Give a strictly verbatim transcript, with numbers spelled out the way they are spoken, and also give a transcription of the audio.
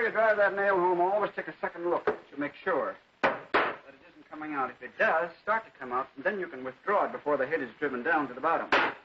before you drive that nail home, always take a second look to make sure that it isn't coming out. If it does start to come out, then you can withdraw it before the head is driven down to the bottom.